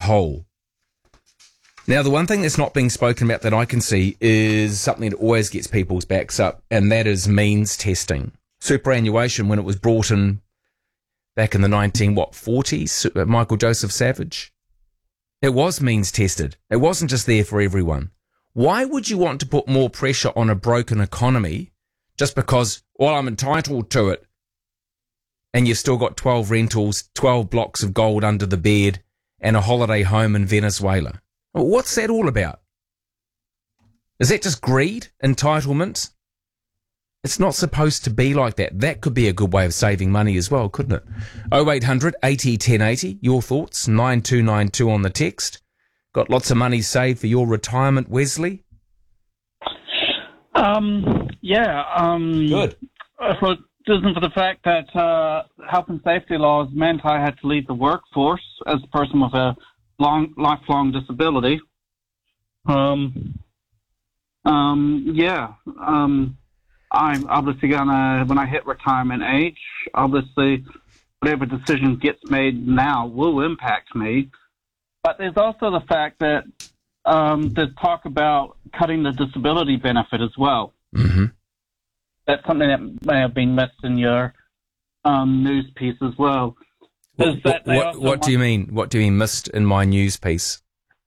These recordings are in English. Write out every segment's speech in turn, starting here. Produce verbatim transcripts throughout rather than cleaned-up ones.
whole. Now, the one thing that's not being spoken about that I can see is something that always gets people's backs up, and that is means testing. Superannuation, when it was brought in back in the nineteen what forties, Michael Joseph Savage, it was means tested. It wasn't just there for everyone. Why would you want to put more pressure on a broken economy just because, well, I'm entitled to it, and you've still got twelve rentals, twelve blocks of gold under the bed, and a holiday home in Venezuela? Well, what's that all about? Is that just greed, entitlement? It's not supposed to be like that. That could be a good way of saving money as well, couldn't it? oh eight hundred eighty ten eighty, your thoughts, nine two nine two on the text. Got lots of money saved for your retirement, Wesley? Um, yeah. Um, Good. For, isn't for the fact that uh, health and safety laws meant I had to leave the workforce as a person with a long, lifelong disability. Um, um, yeah. Um, I'm obviously gonna, when I hit retirement age, obviously whatever decision gets made now will impact me. But there's also the fact that um, there's talk about cutting the disability benefit as well. Mm-hmm. That's something that may have been missed in your um, news piece as well. What, what, what, what do you mean? What do you mean missed in my news piece?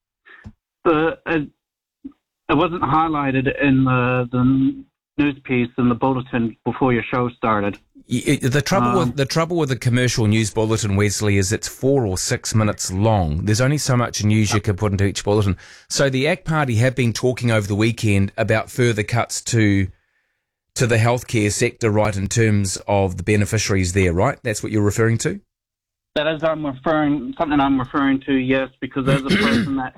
The, it, it wasn't highlighted in the, the news piece in the bulletin before your show started. The trouble um, with the trouble with the commercial news bulletin, Wesley, is it's four or six minutes long. There's only so much news you can put into each bulletin. So the A C T Party have been talking over the weekend about further cuts to to the healthcare sector, right, in terms of the beneficiaries there, right? That's what you're referring to? That is I'm referring something I'm referring to, yes, because as a person that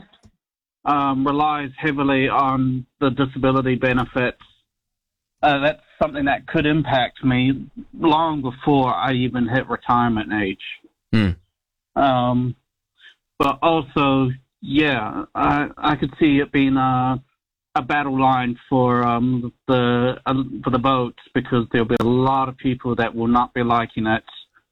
um, relies heavily on the disability benefits, uh, that's something that could impact me long before I even hit retirement age. Mm. Um, but also, yeah, I, I could see it being a, a battle line for um, the uh, for the votes, because there'll be a lot of people that will not be liking it.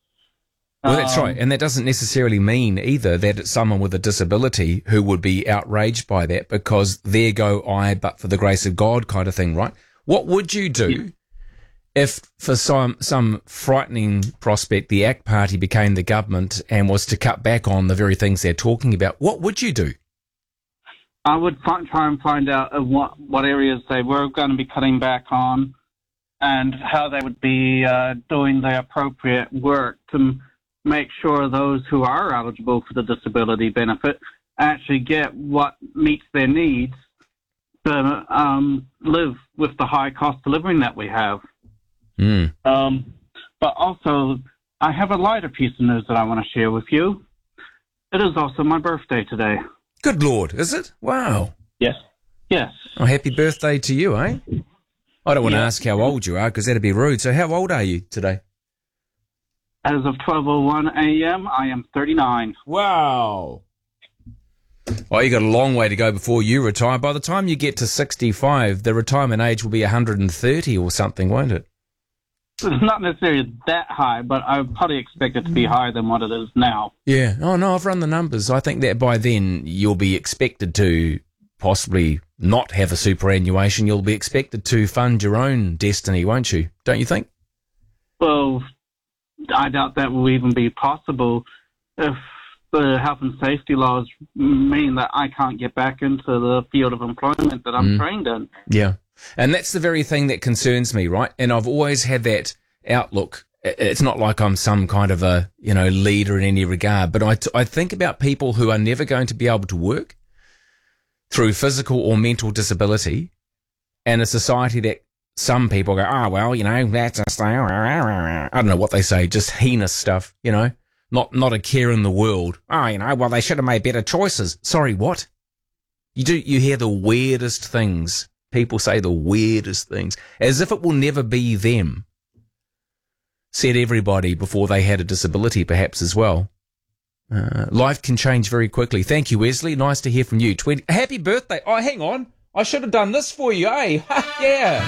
Well, that's right. And that doesn't necessarily mean either that it's someone with a disability who would be outraged by that, because there go I, but for the grace of God kind of thing, right? What would you do yeah. if, for some some frightening prospect, the A C T Party became the government and was to cut back on the very things they're talking about? What would you do? I would find, try and find out uh, what, what areas they were going to be cutting back on and how they would be uh, doing the appropriate work to make sure those who are eligible for the disability benefit actually get what meets their needs to um, live with the high cost of living that we have. Mm. Um, but also, I have a lighter piece of news that I want to share with you. It is also my birthday today. Good Lord, is it? Wow. Yes. Yes. Oh, happy birthday to you, eh? I don't want to yeah. ask how old you are, because that'd be rude. So how old are you today? As of twelve oh one a.m., I am thirty-nine. Wow. Well, you got a long way to go before you retire. By the time you get to sixty-five, the retirement age will be one hundred thirty or something, won't it? It's not necessarily that high, but I probably expect it to be higher than what it is now. Yeah. Oh, no, I've run the numbers. I think that by then you'll be expected to possibly not have a superannuation. You'll be expected to fund your own destiny, won't you? Don't you think? Well, I doubt that will even be possible if the health and safety laws mean that I can't get back into the field of employment that I'm mm. trained in. Yeah. And that's the very thing that concerns me, right? And I've always had that outlook. It's not like I'm some kind of a, you know, leader in any regard, but I, t- I think about people who are never going to be able to work through physical or mental disability, and a society that some people go, oh, well, you know, that's a thing. I don't know what they say, just heinous stuff, you know, not not a care in the world. Oh, you know, well, they should have made better choices. Sorry, what? You do, you hear the weirdest things. People say the weirdest things, as if it will never be them. Said everybody before they had a disability, perhaps, as well. Uh, life can change very quickly. Thank you, Wesley. Nice to hear from you. twenty Happy birthday. Oh, hang on. I should have done this for you, eh? Yeah.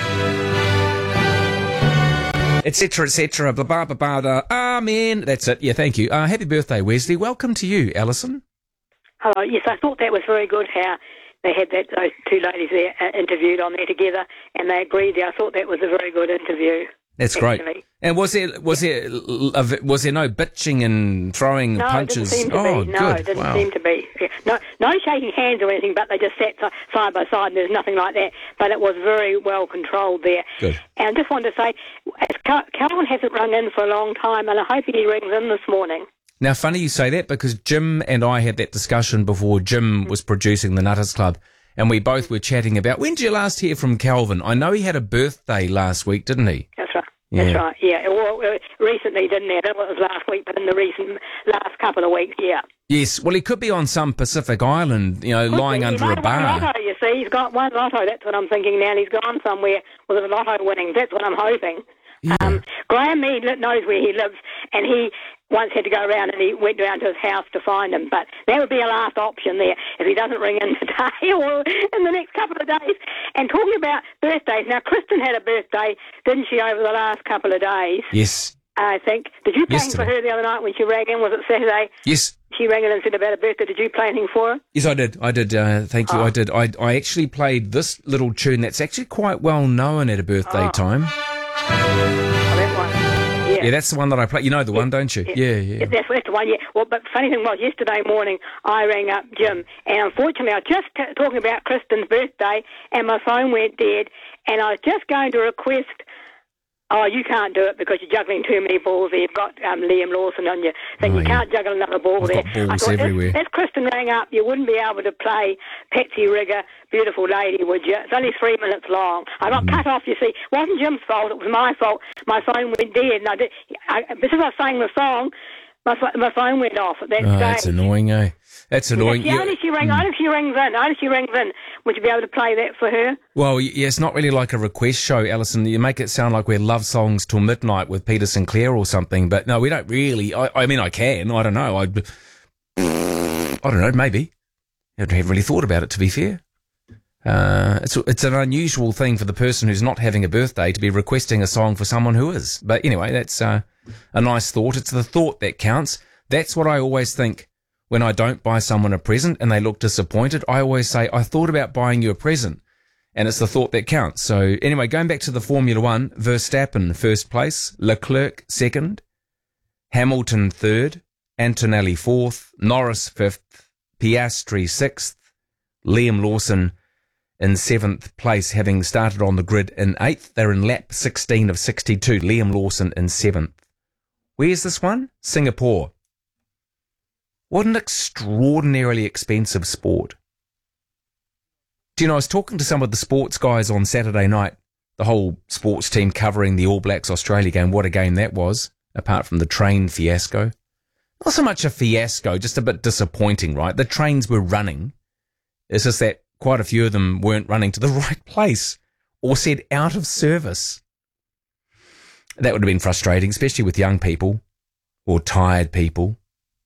Etc, et cetera. Blah, blah, blah, blah. Amen. That's it. Yeah, thank you. Uh, happy birthday, Wesley. Welcome to you, Alison. Oh, yes, I thought that was very good how they had that, those two ladies there uh, interviewed on there together, and they agreed there. I thought that was a very good interview. That's actually. great. And was there was there was there no bitching and throwing no, punches? No, it didn't seem to oh, be. No, good. it didn't wow. seem to be. Yeah. No, no shaking hands or anything, but they just sat side by side, and there's nothing like that. But it was very well controlled there. Good. And I just wanted to say, as Cal- Calvin hasn't rung in for a long time, and I hope he rings in this morning. Now, funny you say that, because Jim and I had that discussion before Jim was producing the Nutters Club, and we both were chatting about, when did you last hear from Calvin? I know he had a birthday last week, didn't he? That's right. Yeah. That's right, yeah. Well, uh, recently, didn't he? That was last week, but in the recent last couple of weeks, yeah. Yes, well, he could be on some Pacific island, you know, Could lying be. under He a might have bar. won lotto, you see. He's got one lotto, that's what I'm thinking now, and he's gone somewhere with his lotto winnings. That's what I'm hoping. Yeah. Um, Graham Mead knows where he lives, and he once had to go around, and he went down to his house to find him. But that would be a last option there if he doesn't ring in today or in the next couple of days. And talking about birthdays, now Kristen had a birthday, didn't she, over the last couple of days? Yes. I think. Did you play anything Yesterday. for her the other night when she rang in? Was it Saturday? Yes. She rang in and said about a birthday. Did you play anything for her? Yes, I did. I did. Uh, thank you. Oh. I did. I I actually played this little tune that's actually quite well known at a birthday Oh. time. Oh, that one. Yeah. Yeah, that's the one that I play. You know the one, don't you? Yeah, yeah. That's, that's the one, yeah. Well, but the funny thing was, yesterday morning, I rang up Jim, and unfortunately, I was just t- talking about Kristen's birthday, and my phone went dead, and I was just going to request, oh, you can't do it because you're juggling too many balls there. You've got um, Liam Lawson on your thing. Oh, you yeah. can't juggle another ball I've there. got balls I thought, everywhere. If, if Kristen rang up, you wouldn't be able to play Patsy Rigger, Beautiful Lady, would you? It's only three minutes long. I got Mm-hmm. cut off, you see. It wasn't Jim's fault. It was my fault. My phone went dead, and I did, I, because I sang the song, my, ph- my phone went off at that Oh, stage. that's annoying, eh? That's annoying. Yeah, You- only if she rang, only if she rings in, only if she rings in, would you be able to play that for her? Well, y- yeah, it's not really like a request show, Alison. You make it sound like we're love songs till midnight with Peter Sinclair or something, but no, we don't really. I, I mean, I can. I don't know. I, I don't know. Maybe. I haven't really thought about it, to be fair. Uh, it's it's an unusual thing for the person who's not having a birthday to be requesting a song for someone who is. But anyway, that's uh, a nice thought. It's the thought that counts. That's what I always think when I don't buy someone a present and they look disappointed. I always say, I thought about buying you a present. And it's the thought that counts. So anyway, going back to the Formula One, Verstappen first place, Leclerc second, Hamilton third, Antonelli fourth, Norris fifth, Piastri sixth, Liam Lawson in seventh place, having started on the grid in eighth. They're in lap sixteen of sixty-two. Liam Lawson in seventh. Where's this one? Singapore. What an extraordinarily expensive sport. Do you know, I was talking to some of the sports guys on Saturday night, the whole sports team covering the All Blacks Australia game. What a game that was, apart from the train fiasco. Not so much a fiasco, just a bit disappointing, right? The trains were running. It's just that quite a few of them weren't running to the right place or said out of service. That would have been frustrating, especially with young people or tired people.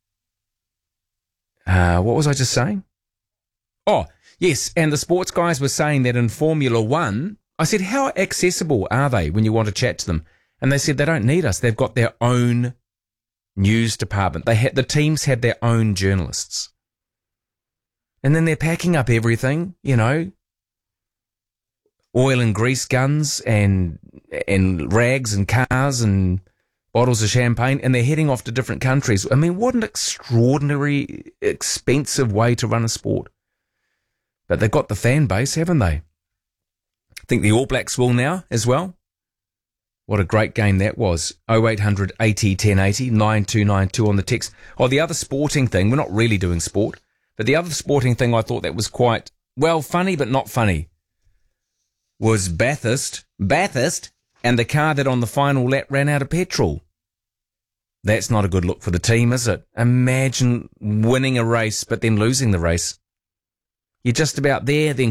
Uh, what was I just saying? Oh, yes, and the sports guys were saying that in Formula One, I said, how accessible are they when you want to chat to them? And they said they don't need us. They've got their own news department. They had, the teams had their own journalists. And then they're packing up everything, you know, oil and grease guns and and rags and cars and bottles of champagne, and they're heading off to different countries. I mean, what an extraordinary, expensive way to run a sport. But they've got the fan base, haven't they? I think the All Blacks will now as well. What a great game that was. oh eight hundred eighty ten eighty, nine two nine two on the text. Oh, the other sporting thing, we're not really doing sport, but the other sporting thing I thought that was quite, well, funny but not funny, was Bathurst, Bathurst, and the car that on the final lap ran out of petrol. That's not a good look for the team, is it? Imagine winning a race but then losing the race. You're just about there, then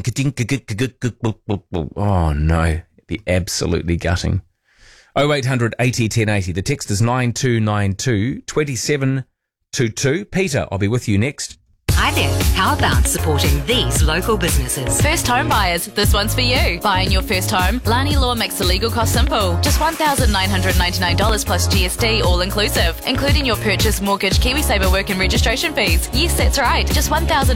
oh no, it'd be absolutely gutting. oh eight hundred eighty ten eighty. The text is nine two nine two, two seven two two. Peter, I'll be with you next. Hi there. How about supporting these local businesses? First home buyers, this one's for you. Buying your first home? Lani Law makes the legal cost simple. Just one thousand nine hundred ninety-nine dollars plus G S T, all inclusive, including your purchase, mortgage, KiwiSaver work and registration fees. Yes, that's right. Just one thousand